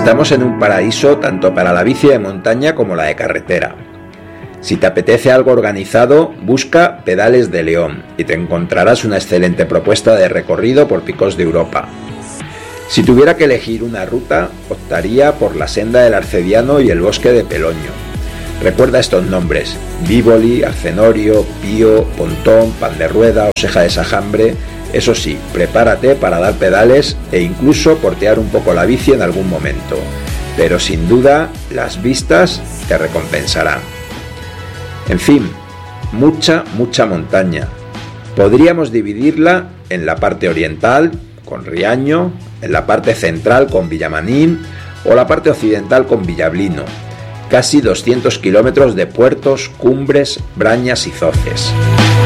Estamos en un paraíso tanto para la bici de montaña como la de carretera. Si te apetece algo organizado, busca Pedales de León y te encontrarás una excelente propuesta de recorrido por picos de Europa. Si tuviera que elegir una ruta, optaría por la senda del Arcediano y el bosque de Peloño. Recuerda estos nombres: Bívoli, Arcenorio, Pío, Pontón, Pan de Rueda, Oseja de Sajambre. Eso sí, prepárate para dar pedales e incluso portear un poco la bici en algún momento. Pero sin duda, las vistas te recompensarán. En fin, mucha montaña. Podríamos dividirla en la parte oriental, con Riaño, en la parte central con Villamanín o la parte occidental con Villablino. Casi 200 kilómetros de puertos, cumbres, brañas y zoces.